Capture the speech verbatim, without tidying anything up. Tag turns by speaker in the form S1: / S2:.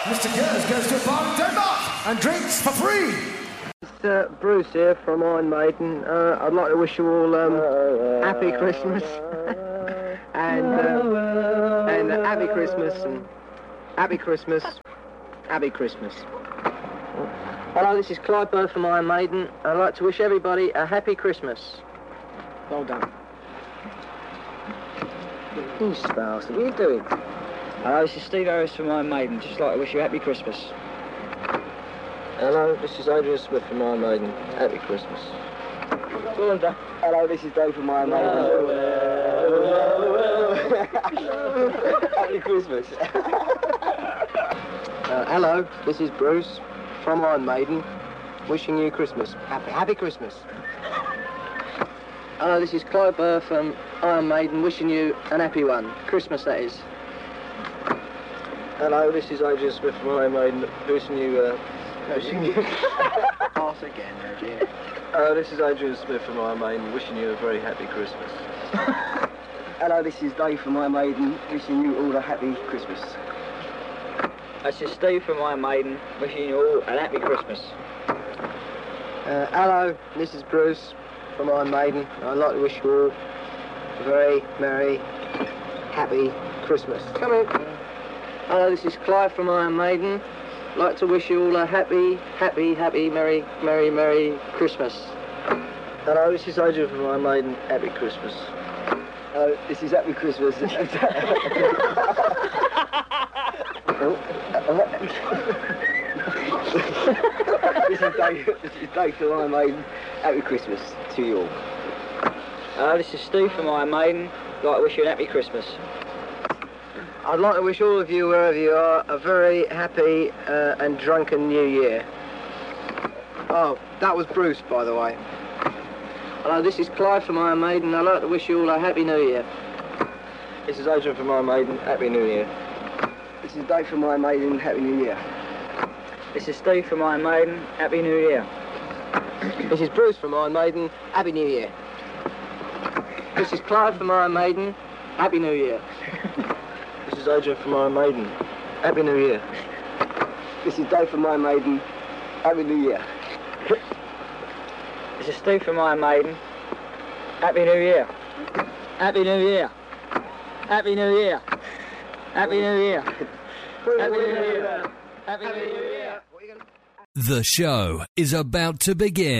S1: Mister Gers goes to a bar in Denmark and drinks for free.
S2: It's uh, Bruce here from Iron Maiden. Uh, I'd like to wish you all um, happy Christmas and uh, and uh, happy Christmas and happy Christmas, happy Christmas. Hello, this is Clive Bird from Iron Maiden. I'd like to wish everybody a happy Christmas. Well done. You spouse, what are you doing?
S3: Hello, this is Steve Harris from Iron Maiden. Just like to wish you a happy Christmas.
S2: Hello, this is Adrian Smith from Iron Maiden. Happy Christmas. Go on, Dave. Hello, this is Dave from Iron Maiden. Happy Christmas. uh, hello, this is Bruce from Iron Maiden. Wishing you Christmas. Happy, happy Christmas. Hello, this is Clive Burr from Iron Maiden. Wishing you an happy one. Christmas, that is. Hello, this is Adrian Smith from Iron Maiden. Wishing you. Uh, wishing you. Pass again, Adrian. Hello, this is Adrian Smith from Iron Maiden. Wishing you a very happy Christmas. Hello, this is Dave from Iron Maiden. Wishing you all a happy Christmas.
S3: This is Steve from Iron Maiden. Wishing you all a happy Christmas.
S2: Uh, hello, this is Bruce from Iron Maiden. I'd like to wish you all a very merry, happy Christmas. Come in. Hello, this is Clive from Iron Maiden. I'd like to wish you all a happy, happy, happy, merry, merry, merry Christmas. Hello, this is Adrian from Iron Maiden. Happy Christmas. Hello, this is Happy Christmas. Oh. This is Dave, this is Dave from Iron Maiden. Happy Christmas to you all.
S3: Hello, this is Steve from Iron Maiden. I'd like to wish you a happy Christmas.
S2: I'd like to wish all of you, wherever you are, a very happy uh, and drunken New Year. Oh, that was Bruce, by the way. Hello, this is Clive from Iron Maiden. I'd like to wish you all a happy New Year. This is Adrian from Iron Maiden. Happy New Year. This is Dave from Iron Maiden. Happy New Year.
S3: This is Steve from Iron Maiden. Happy New Year.
S2: This is Bruce from Iron Maiden. Happy New Year. This is Clive from Iron Maiden. Happy New Year. This is Adrian from Iron Maiden. Happy New Year. This is Dave from Iron Maiden. Happy New Year.
S3: This is Steve from Iron Maiden. Happy New Year. Happy New Year. Happy New Year. Happy New Year. Happy New Year. Happy New Year.
S1: The show is about to begin.